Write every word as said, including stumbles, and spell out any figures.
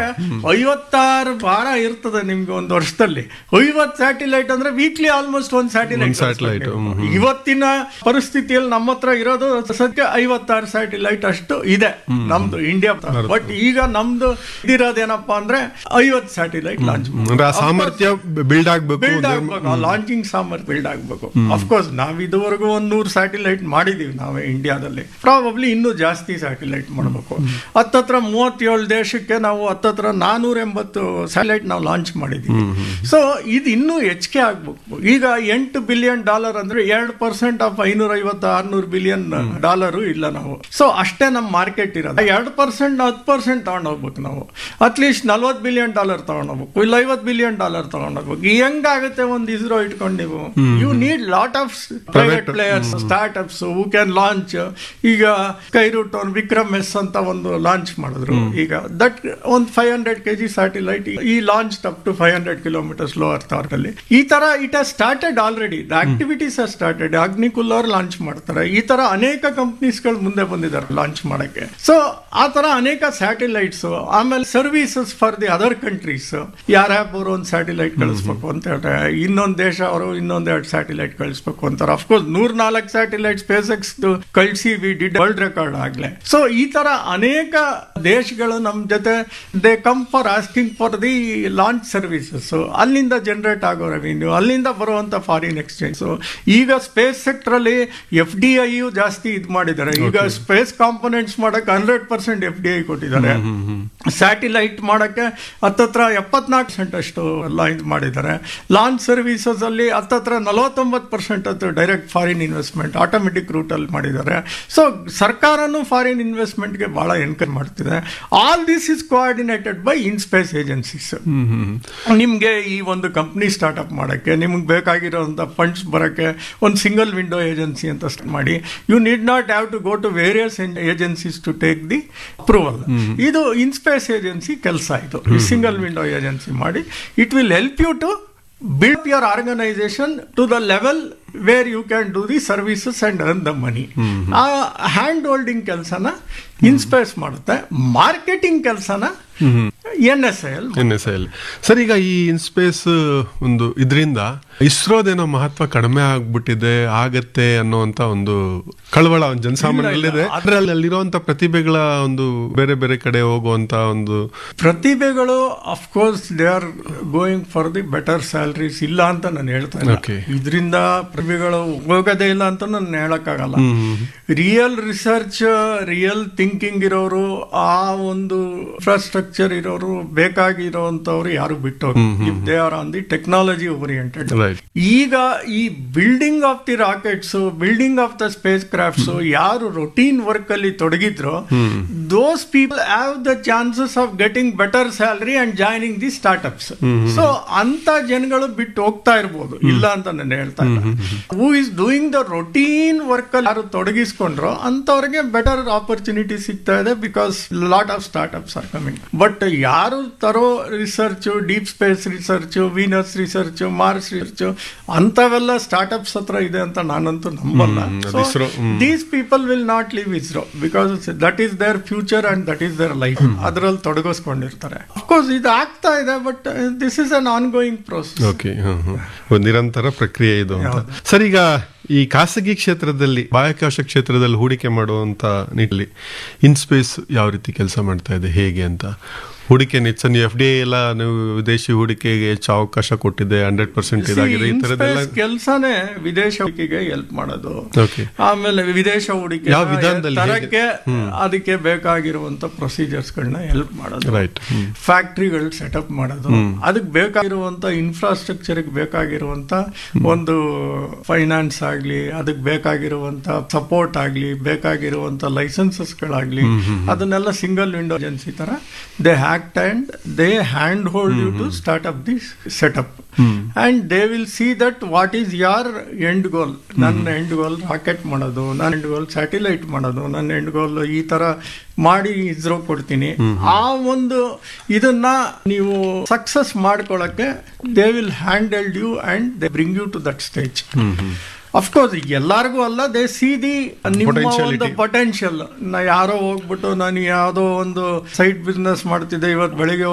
ಐವತ್ತಾರು ವಾರ ಇರ್ತದೆ ನಿಮ್ಗೆ ಒಂದು ವರ್ಷದಲ್ಲಿ. ಐವತ್ತು ಸ್ಯಾಟಿಲೈಟ್ ಅಂದ್ರೆ ವೀಕ್ಲಿ ಆಲ್ಮೋಸ್ಟ್ ಒಂದು ಸ್ಯಾಟಿಲೈಟ್ ಸ್ಯಾಟಲೈಟ್ ಇವತ್ತಿನ ಪರಿಸ್ಥಿತಿಯಲ್ಲಿ ನಮ್ಮ ಹತ್ರ ಇರೋದು ಸದ್ಯ ಐವತ್ತಾರು ಸ್ಯಾಟಿಲೈಟ್ ಅಷ್ಟು ಇದೆ ನಮ್ದು ಇಂಡಿಯಾ. ಬಟ್ ಈಗ ನಮ್ದು ಇದಿರೋದೇನಪ್ಪಾ ಅಂದ್ರೆ ಐವತ್ತು ಸ್ಯಾಟಿಲೈಟ್ ಲಾಂಚ್ ಸಾಮರ್ಥ್ಯ ಬಿಲ್ಡ್ ಆಗ್ಬೇಕು, ಬಿಲ್ಡ್ ಆಗ್ಬೇಕು, ಲಾಂಚಿಂಗ್ ಸಾಮರ್ಥ್ಯ ಬಿಲ್ಡ್ ಆಗ್ಬೇಕು. ಅಫ್ಕೋರ್ಸ್ ನಾವ್ ಇದುವರೆಗೂ ಒಂದ್ ನೂರು ಸ್ಯಾಟಿಲೈಟ್ ಮಾಡಿದೀವಿ ನಾವೇ ಇಂಡಿಯಾದಲ್ಲಿ. ಪ್ರಾಬಬ್ಲಿ ಇನ್ನೂ ಜಾಸ್ತಿ ಸ್ಯಾಟಿಲೈಟ್ ಮಾಡಬೇಕು. ಹತ್ತತ್ರ ಮೂವತ್ತೇಳು ದೇಶಕ್ಕೆ ನಾವು ಹತ್ತತ್ರ ನಾನೂರ ಎಂಬತ್ತು ಸ್ಯಾಟಲೈಟ್ ನಾವು ಲಾಂಚ್ ಮಾಡಿದೀವಿ. ಸೊ ಇದು ಇನ್ನೂ ಹೆಚ್ಚಿಗೆ ಆಗ್ಬೇಕು. ಈಗ ಎಂಟು ಬಿಲಿಯನ್ ಡಾಲರ್ ಅಂದ್ರೆ ಎರಡು ಪರ್ಸೆಂಟ್ ಆಫ್ ಐನೂರ ಐವತ್ತು ಆರ್ನೂರು ಬಿಲಿಯನ್ ಡಾಲರು ಇಲ್ಲ ನಾವು. ಸೊ ಅಷ್ಟೇ ನಮ್ಮ ಮಾರ್ಕೆಟ್ ಇರೋದು. ಎರಡು ಪರ್ಸೆಂಟ್ ಹತ್ತು ಪರ್ಸೆಂಟ್ ತಗೊಂಡ್ ಹೋಗ್ಬೇಕು ನಾವು. ಅಟ್ಲೀಸ್ಟ್ ನಲ್ವತ್ತು ಬಿಲಿಯನ್ ಡಾಲರ್ ತಗೊಂಡ್ ಹೋಗ್ಬೇಕು, ಇಲ್ಲ ಐವತ್ತು ಬಿಲಿಯನ್ ಡಾಲರ್ ತಗೊಂಡ್ ಹೋಗ್ಬೇಕು. ಹೆಂಗಾಗುತ್ತೆ ಒಂದು ಇಸ್ರೋ ಇಟ್ಕೊಂಡು ನೀವು? You need lot of private players, start ups who can launch. ಈಗ ಸ್ಕೈರೂಟ್ ಒಂದು ವಿಕ್ರಮ್ ಎಸ್ ಅಂತ ಒಂದು ಲಾಂಚ್ ಮಾಡಿದ್ರು. ಈಗ ದಟ್ ಒಂದು ಫೈವ್ ಹಂಡ್ರೆಡ್ ಕೆಜಿ ಸ್ಯಾಟಿಲೈಟ್ ಈ launch up to five hundred kilometres low earth hour ಅಲ್ಲಿ. ಈ ತರ it has started already. The activities are started. Agnikul ಅವರು ಲಾಂಚ್ ಮಾಡ್ತಾರೆ. ಈ ತರ ಅನೇಕ ಕಂಪನೀಸ್ ಗಳು ಮುಂದೆ ಬಂದಿದ್ದಾರೆ ಲಾಂಚ್ ಮಾಡಕ್ಕೆ. ಸೊ ಆ ತರ ಅನೇಕ ಸ್ಯಾಟಿಲೈಟ್ಸ್. ಆಮೇಲೆ services for the other countries. ಯಾರ್ಯಾಪ್ ಅವರು ಒಂದು ಸ್ಯಾಟಿಲೈಟ್ ಕಳಿಸ್ಬೇಕು ಅಂತ ಹೇಳ್ತಾರೆ, ಇನ್ನೊಂದು ದೇಶ ಅವರು ಇನ್ನೊಂದ್ ಎರಡು ಸ್ಯಾಟಿಲೈಟ್ ಕಳಿಸ್ಬೇಕು ಅಂತಾರೆ. ಅಫ್ಕೋರ್ಸ್ ನೂರ್ ನಾಲ್ಕು ಸ್ಯಾಟಿಲೈಟ್ ಸ್ಪೇಸ್ ಎಕ್ಸ್ ಕಳಿಸಿ ವಿ ಡಿಡ್ ವರ್ಲ್ಡ್ ರೆಕಾರ್ಡ್ ಆಗ್ಲೇ. ಸೊ ಈ ತರ ಅನೇಕ ದೇಶಗಳು ನಮ್ ಜೊತೆ they come for asking for the launch services. ಅಲ್ಲಿಂದ ಜನರೇಟ್ ಆಗೋ ರೆವಿನ್ಯೂ, ಅಲ್ಲಿಂದ ಬರುವಂತ ಫಾರಿನ್ ಎಕ್ಸ್ಚೇಂಜ್. ಈಗ ಸ್ಪೇಸ್ ಸೆಕ್ಟರ್ ಅಲ್ಲಿ ಎಫ್ ಡಿ ಐ ಜಾಸ್ತಿ ಇದು ಮಾಡಿದ್ದಾರೆ. ಈಗ ಸ್ಪೇಸ್ ಕಾಂಪೋನೆಂಟ್ಸ್ ಮಾಡಕ್ಕೆ hundred percent F D I ಕೊಟ್ಟಿದ್ದಾರೆ. ಸ್ಯಾಟಿಲೈಟ್ ಮಾಡಕ್ಕೆ ಹತ್ತತ್ರ ಎಪ್ಪತ್ನಾಲ್ಕು ಪರ್ಸೆಂಟ್ ಅಷ್ಟು ಎಲ್ಲ ಇದು ಮಾಡಿದ್ದಾರೆ. ಲಾಂಚ್ ಸರ್ವಿಸಸ್ ಅಲ್ಲಿ ಹತ್ತತ್ರ ನಲವತ್ತೊಂಬತ್ತು ಪರ್ಸೆಂಟ್ ಅದು direct foreign investment automatic root ಅಲ್ಲಿ ಮಾಡಿದ್ದಾರೆ. ಸೊ ಸರ್ಕಾರನು ಫಾರಿನ್ ಇನ್ವೆಸ್ಟ್ಮೆಂಟ್ ಗೆ ಬಹಳ ಎನ್ಕರೇಜ್ ಮಾಡ್ತಿದೆ. All this is coordinated by in space agencies. ನಿಮ್ಗೆ ಈ ಒಂದು ಕಂಪ್ನಿ ಸ್ಟಾರ್ಟ್ಅಪ್ ಮಾಡಕ್ಕೆ ನಿಮ್ಗೆ ಬೇಕಾಗಿರೋಂಥ ಫಂಡ್ಸ್ ಬರಕ್ಕೆ ಒಂದು ಸಿಂಗಲ್ ವಿಂಡೋ ಏಜೆನ್ಸಿ ಅಂತ ಮಾಡಿ. You need not have to go to various agencies to take the approval. ಇದು ಇನ್ ಸ್ಪೇಸ್ ಏಜೆನ್ಸಿ ಕೆಲಸ. ಇದು ಸಿಂಗಲ್ ವಿಂಡೋ ಏಜೆನ್ಸಿ ಮಾಡಿ it will help you to build your organization to the level where you can do the services and earn the money. ಆ hand holding ಕೆಲಸನ IN-SPACe ಮಾಡುತ್ತೆ. Marketing ಕೆಲಸನ N S I L N S I L sir. ಈಗ ಈ IN-SPACe ಒಂದು ಇದರಿಂದ ಇಸ್ರೋದೇನೋ ಮಹತ್ವ ಕಡಿಮೆ ಆಗ್ಬಿಟ್ಟಿದೆ ಆಗತ್ತೆ ಅನ್ನೋಂತ ಒಂದು ಕಳವಳ ಒಂದು ಜನಸಾಮಾನ್ಯರಲ್ಲಿದೆ. ಅದ್ರಲ್ಲಿ ಅಲ್ಲಿರುವಂತ ಪ್ರತಿಭೆಗಳ ಒಂದು ಬೇರೆ ಬೇರೆ ಕಡೆ ಹೋಗುವಂತ ಒಂದು ಪ್ರತಿಭೆಗಳು of course they are going for the better salaries. ಇಲ್ಲ ಅಂತ ನಾನು ಹೇಳ್ತಾ ಇಲ್ಲ. ಇದರಿಂದ ಪ್ರತಿಭೆಗಳು ಹೋಗೋದೇ ಇಲ್ಲ ಅಂತ ನಾನು ಹೇಳಕ್ಕಾಗಲ್ಲ. ರಿಯಲ್ ರಿಸರ್ಚ್, ರಿಯಲ್ ಥಿಂಕಿಂಗ್ ಇರೋರು, ಆ ಒಂದು ಇನ್ಫ್ರಾಸ್ಟ್ರಕ್ಚರ್ ಇರೋರು, ಬೇಕಾಗಿರೋಂಥವ್ರು ಯಾರು ಬಿಟ್ಟು if they are on the technology oriented. ಈಗ ಈ building of the rockets, building of the space crafts ಯಾರು ರೊಟೀನ್ ವರ್ಕ್ ಅಲ್ಲಿ ತೊಡಗಿದ್ರು, those people have the chances of getting better salary and joining the startups. So ಅಂತ ಜನಗಳು ಬಿಟ್ಟು ಹೋಗ್ತಾ ಇರ್ಬೋದು, ಇಲ್ಲ ಅಂತ ನಾನು ಹೇಳ್ತಾ ಇಲ್ಲ. Who is doing the routine work ಅಲ್ಲಿ ಯಾರು ತೊಡಗಿಸ್ಕೊಂಡ್ರು ಅಂತವ್ರಿಗೆ ಬೆಟರ್ ಆಪರ್ಚುನಿಟಿ ಸಿಗ್ತಾ ಇದೆ. Because lot of startups are coming. But ಯಾರು ತರೋ research, deep space research, Venus research, Mars research ಅಂತವೆಲ್ಲ startups ಹತ್ರ ಇದೆ ಅಂತ ನಾನಂತೂ ನಂಬಲ್ಲ. So these people will not leave ISRO because that is there future and that is their life. ಅದರಲ್ಲಿ ತೊಡಗಿಸ್ಕೊಂಡಿರ್ತಾರೆ. Of course ಇದು ಆಗ್ತಾ ಇದೆ, but this is an on going process. Okay, ನಿರಂತರ ಪ್ರಕ್ರಿಯೆ ಇದು ಅಂತ. ಸರ್, ಈಗ ಈ ಖಾಸಗಿ ಕ್ಷೇತ್ರದಲ್ಲಿ, ಬಾಹ್ಯಾಕಾಶ ಕ್ಷೇತ್ರದಲ್ಲಿ ಹೂಡಿಕೆ ಮಾಡುವಂತ ನಿಟ್ಟಿನಲ್ಲಿ ಇನ್ಸ್ಪೇಸ್ ಯಾವ ರೀತಿ ಕೆಲಸ ಮಾಡ್ತಾ ಇದೆ, ಹೇಗೆ ಅಂತ? ಹೂಡಿಕೆ ನಿಚ್ಚ ಎಫ್ ಡಿ ಐ ಎಲ್ಲ ನೀವು ವಿದೇಶಿ ಹೂಡಿಕೆಗೆ ಹೆಚ್ಚು ಅವಕಾಶ ಕೊಟ್ಟಿದೆ, ಹಂಡ್ರೆಡ್ ಪರ್ಸೆಂಟ್ ಇದಾಗಿದೆ. ಈ ತರದೆಲ್ಲ ಕೆಲಸನೇ ವಿದೇಶ ಹೂಡಿಕೆಗೆ ಹೆಲ್ಪ್ ಮಾಡೋದು. ಆಮೇಲೆ ವಿದೇಶ ಹೂಡಿಕೆ ಯಾವ ವಿಧಾನದಲ್ಲಿ ತರಕ್ಕೆ ಅದಕ್ಕೆ ಬೇಕಾಗಿರುವಂತ ಪ್ರೊಸೀಜರ್ಸ್ ಗಳನ್ನ ಹೆಲ್ಪ್ ಮಾಡೋದು. ರೈಟ್. ಫ್ಯಾಕ್ಟ್ರಿಗಳು ಸೆಟಪ್ ಮಾಡೋದು, ಅದಕ್ಕೆ ಬೇಕಾಗಿರುವಂತ ಇನ್ಫ್ರಾಸ್ಟ್ರಕ್ಚರ್ ಬೇಕಾಗಿರುವಂತ ಒಂದು ಫೈನಾನ್ಸ್ ಆಗ್ಲಿ, ಅದಕ್ಕೆ ಬೇಕಾಗಿರುವಂತ ಸಪೋರ್ಟ್ ಆಗ್ಲಿ, ಬೇಕಾಗಿರುವಂತ ಲೈಸೆನ್ಸಸ್ ಗಳಾಗ್ಲಿ, ಅದನ್ನೆಲ್ಲ ಸಿಂಗಲ್ ವಿಂಡೋ ಏಜೆನ್ಸಿ ತರ they act and they hand hold mm-hmm. you to start up this setup mm-hmm. and they will see that what is your end goal. ನನ್ನ end goal rocket ಮಾಡೋದು, ನನ್ನ end goal satellite ಮಾಡೋದು, ನನ್ನ end goal ಈ ತರ ಮಾಡಿ ಇಸ್ರೋ ಕೊಡ್ತೀನಿ. ಆ ಒಂದು ಇದನ್ನ ನೀವು success ಮಾಡ್ಕೊಳ್ಳಕ್ಕೆ they will handled you and they bring you to that stage. Of course ಎಲ್ಲಾರ್ಗೂ ಅಲ್ಲ, ದೇ ಸಿ ದಿ ನಿಮ್ಮ ಒಂದು ಪೊಟೆನ್ಷಿಯಲ್. ನಾ ಯಾರೋ ಹೋಗ್ಬಿಟ್ಟು ನಾನು ಯಾವುದೋ ಒಂದು ಸೈಡ್ ಬಿಸ್ನೆಸ್ ಮಾಡ್ತಿದ್ದೆ, ಇವತ್ತು ಬೆಳಿಗ್ಗೆ